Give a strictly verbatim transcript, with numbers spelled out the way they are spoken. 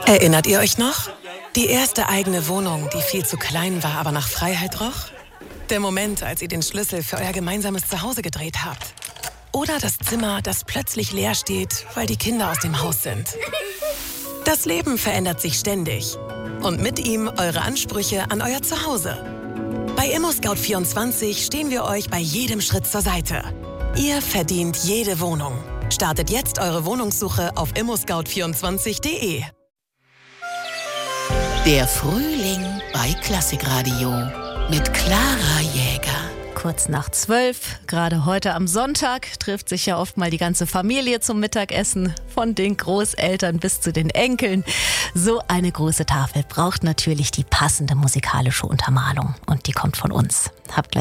Erinnert ihr euch noch? Die erste eigene Wohnung, die viel zu klein war, aber nach Freiheit roch? Der Moment, als ihr den Schlüssel für euer gemeinsames Zuhause gedreht habt? Oder das Zimmer, das plötzlich leer steht, weil die Kinder aus dem Haus sind? Das Leben verändert sich ständig. Und mit ihm eure Ansprüche an euer Zuhause. Bei ImmoScout vierundzwanzig stehen wir euch bei jedem Schritt zur Seite. Ihr verdient jede Wohnung. Startet jetzt eure Wohnungssuche auf immo scout vierundzwanzig punkt de. Der Frühling bei Klassikradio mit Clara Jäger. Kurz nach zwölf, gerade heute am Sonntag, trifft sich ja oft mal die ganze Familie zum Mittagessen, von den Großeltern bis zu den Enkeln. So eine große Tafel braucht natürlich die passende musikalische Untermalung und die kommt von uns. Habt gleich